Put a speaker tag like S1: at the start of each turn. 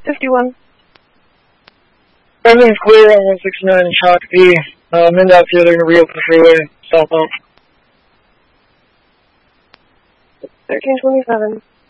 S1: 51.
S2: Everything's clear on 169 Chalk B. MnDOT's here, they're going to reopen the freeway southbound.
S1: 1327.